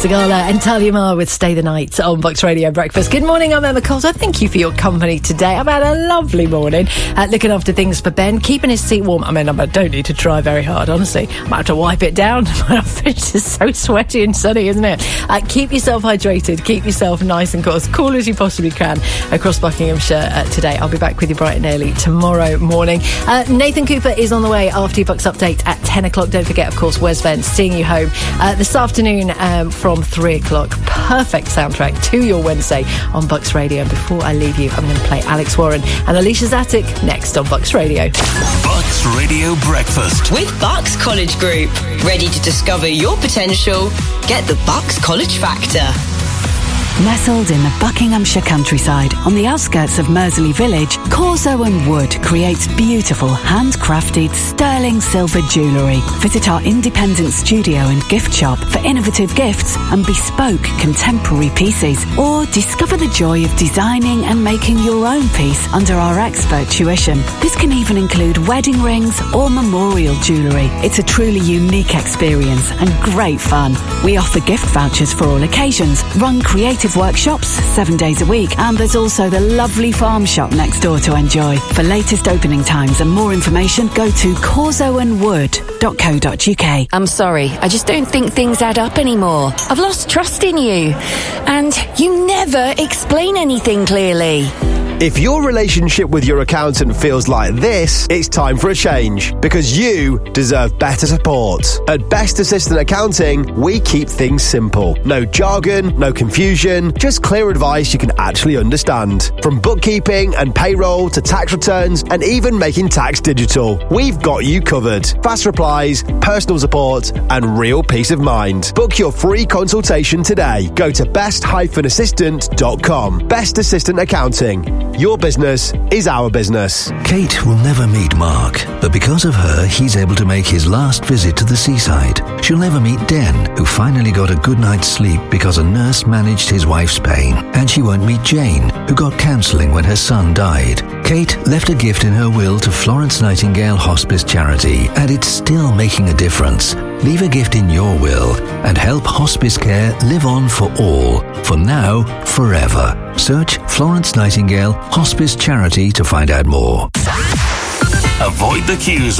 Sigala and Talia Mar with Stay the Night on Bucks Radio Breakfast. Good morning, I'm Emma Coulter. Thank you for your company today. I've had a lovely morning looking after things for Ben, keeping his seat warm. I mean, I don't need to try very hard, honestly. I might have to wipe it down when I finish. It's so sweaty and sunny, isn't it? Keep yourself hydrated. Keep yourself nice and cool, as cool as you possibly can across Buckinghamshire today. I'll be back with you bright and early tomorrow morning. Nathan Cooper is on the way after your Bucks update at 10 o'clock. Don't forget, of course, Wes Vance seeing you home this afternoon from 3 o'clock. Perfect soundtrack to your Wednesday on Bucks Radio. And before I leave you, I'm going to play Alex Warren and Alicia Zatic next on Bucks Radio. Bucks Radio Breakfast with Bucks College Group. Ready to discover your potential? Get the Bucks College Factor. Nestled in the Buckinghamshire countryside on the outskirts of Mersey Village, Corso and Wood creates beautiful handcrafted sterling silver jewellery. Visit our independent studio and gift shop for innovative gifts and bespoke contemporary pieces, or discover the joy of designing and making your own piece under our expert tuition. This can even include wedding rings or memorial jewellery. It's a truly unique experience and great fun. We offer gift vouchers for all occasions, run creative workshops 7 days a week, and there's also the lovely farm shop next door to enjoy. For latest opening times and more information, go to corsoandwood.co.uk. I'm sorry, I just don't think things add up anymore. I've lost trust in you, and you never explain anything clearly. If your relationship with your accountant feels like this, it's time for a change, because you deserve better support. At Best Assistant Accounting, we keep things simple. No jargon, no confusion, just clear advice you can actually understand. From bookkeeping and payroll to tax returns and even making tax digital, we've got you covered. Fast replies, personal support and real peace of mind. Book your free consultation today. Go to best-assistant.com. Best Assistant Accounting. Your business is our business. Kate will never meet Mark, but because of her, he's able to make his last visit to the seaside. She'll never meet Den, who finally got a good night's sleep because a nurse managed his wife's pain. And she won't meet Jane, who got counselling when her son died. Kate left a gift in her will to Florence Nightingale Hospice Charity, and it's still making a difference. Leave a gift in your will and help hospice care live on for all, for now, forever. Search Florence Nightingale Hospice Charity to find out more. Avoid the queues